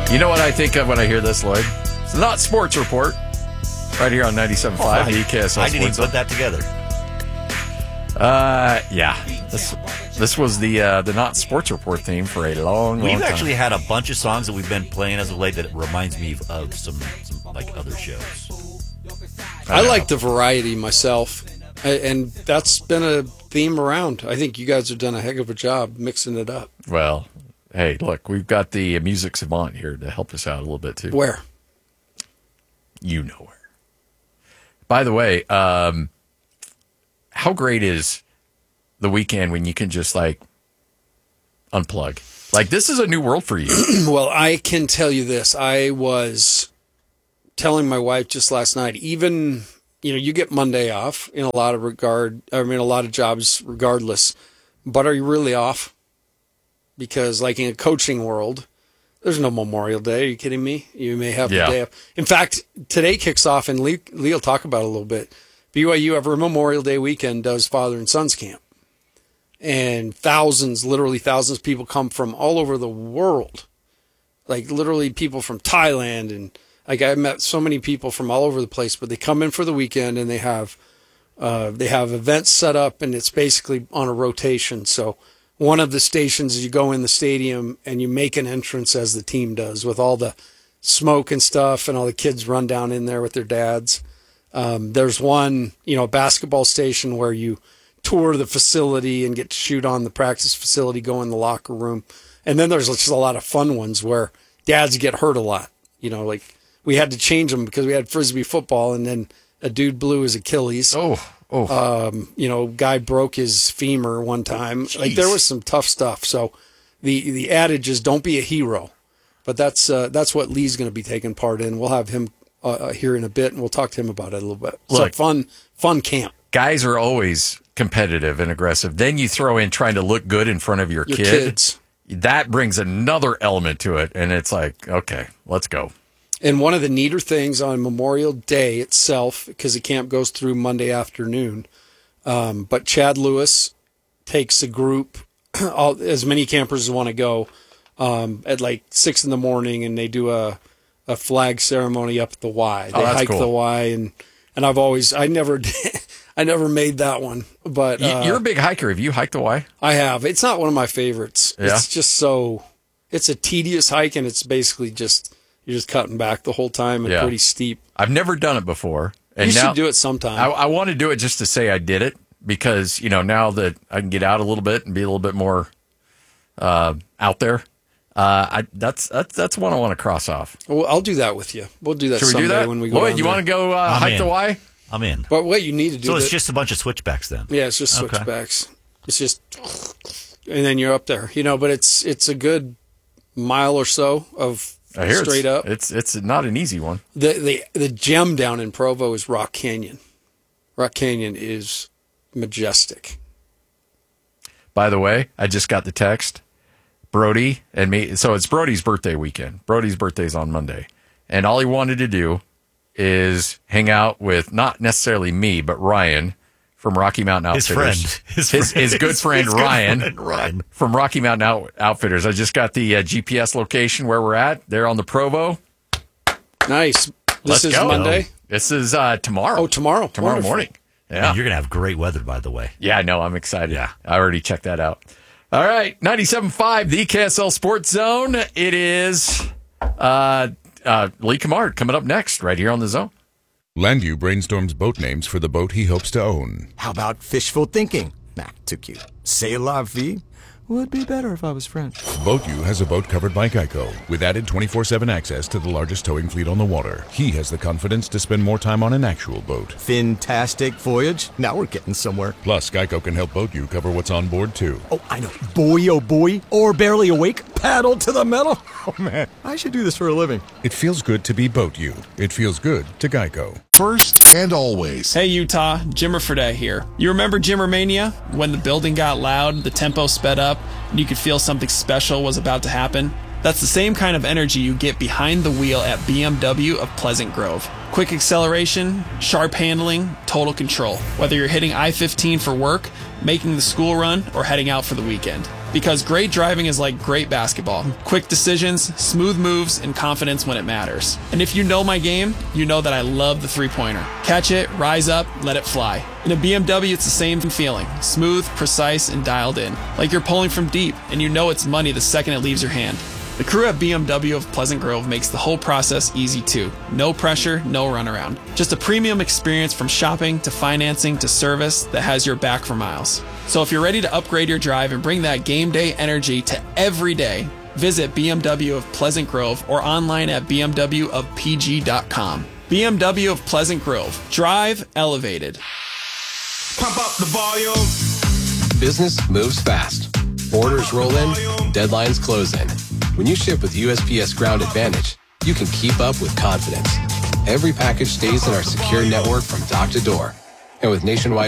You know what I think of when I hear this, Lloyd? It's the Not Sports Report, right here on 97.5, the EKSL I didn't even Sports put that together. Yeah. This was the Not Sports Report theme for a long We've time. actually had a bunch of songs that we've been playing as of late that reminds me of some like other shows. I like the variety myself, and that's been a theme around. I think you guys have done a heck of a job mixing it up. Well, hey, look, we've got the music savant here to help us out a little bit, too. Where? You know where. By the way, how great is the weekend when you can just, like, unplug? Like, this is a new world for you. Well, I can tell you this. I was telling my wife just last night, even, you get Monday off in a lot of a lot of jobs regardless, but are you really off? Because, like, in a coaching world, there's no Memorial Day. Are you kidding me? You may have the day off. In fact, today kicks off, and Lee will talk about it a little bit. BYU, every Memorial Day weekend, does Father and Sons Camp. And literally thousands of people come from all over the world. Like, literally people from Thailand. And, like, I met so many people from all over the place, but they come in for the weekend, and they have events set up, and it's basically on a rotation. So one of the stations is you go in the stadium and you make an entrance as the team does with all the smoke and stuff, and all the kids run down in there with their dads. There's one, basketball station where you tour the facility and get to shoot on the practice facility, go in the locker room. And then there's just a lot of fun ones where dads get hurt a lot. Like we had to change them because we had Frisbee football, and then a dude blew his Achilles. Guy broke his femur one time. Jeez. Like, there was some tough stuff. So the adage is don't be a hero. But that's what Lee's going to be taking part in. We'll have him here in a bit, and we'll talk to him about it a little bit. Look, so fun camp. Guys are always competitive and aggressive. Then you throw in trying to look good in front of your kids. That brings another element to it, and it's like, okay, let's go. And one of the neater things on Memorial Day itself, because the camp goes through Monday afternoon, but Chad Lewis takes a group, as many campers as want to go, at like 6 a.m, and they do a flag ceremony up at the Y. They hike cool. the Y, and I never made that one. But you're a big hiker. Have you hiked the Y? I have. It's not one of my favorites. Yeah? It's just it's a tedious hike, and it's basically you're just cutting back the whole time and pretty steep. I've never done it before. And you should do it sometime. I want to do it just to say I did it, because, now that I can get out a little bit and be a little bit more out there, that's one I want to cross off. Well, I'll do that with you. We'll do that Should we someday do that? when we go. Lloyd, you want to go hike the Y? I'm in. But what you need to do. So it's just a bunch of switchbacks then? Yeah, it's just switchbacks. Okay. It's just, and then you're up there, but it's a good mile or so of straight up. It's not an easy one. The gem down in Provo is Rock Canyon. Rock Canyon is majestic. By the way, I just got the text. Brody and me. So it's Brody's birthday weekend. Brody's birthday's on Monday. And all he wanted to do is hang out with not necessarily me, but Ryan from Rocky Mountain Outfitters. His good friend Ryan from Rocky Mountain Outfitters. I just got the GPS location where we're at. They're on the Provo. Nice. This is go. Monday? This is tomorrow. Oh, tomorrow. Tomorrow Wonderful. morning. Yeah. And you're going to have great weather, by the way. Yeah, I know. I'm excited. Yeah. I already checked that out. All right. 97.5, the KSL Sports Zone. It is Lee Cummard coming up next right here on the Zone. Landu brainstorms boat names for the boat he hopes to own. How about fishful thinking? Nah, too cute. C'est la vie? Would be better if I was French. BoatU has a boat covered by Geico with added 24/7 access to the largest towing fleet on the water. He has the confidence to spend more time on an actual boat. Fantastic voyage. Now we're getting somewhere. Plus, Geico can help BoatU cover what's on board, too. Oh, I know. Boy, oh boy. Or barely awake. Paddle to the metal. Oh, man. I should do this for a living. It feels good to be BoatU. It feels good to Geico. First and always. Hey Utah, Jimmer Fredette here. You remember Jimmermania? When the building got loud, the tempo sped up, and you could feel something special was about to happen? That's the same kind of energy you get behind the wheel at BMW of Pleasant Grove. Quick acceleration, sharp handling, total control. Whether you're hitting I-15 for work, making the school run, or heading out for the weekend. Because great driving is like great basketball. Quick decisions, smooth moves, and confidence when it matters. And if you know my game, you know that I love the three-pointer. Catch it, rise up, let it fly. In a BMW, it's the same feeling. Smooth, precise, and dialed in. Like you're pulling from deep, and you know it's money the second it leaves your hand. The crew at BMW of Pleasant Grove makes the whole process easy too. No pressure, no runaround. Just a premium experience from shopping to financing to service that has your back for miles. So if you're ready to upgrade your drive and bring that game day energy to every day, visit BMW of Pleasant Grove or online at bmwofpg.com. BMW of Pleasant Grove. Drive elevated. Pump up the volume. Business moves fast. Orders roll in, deadlines close in. When you ship with USPS Ground Advantage, you can keep up with confidence. Every package stays in our secure network from dock to door. And with nationwide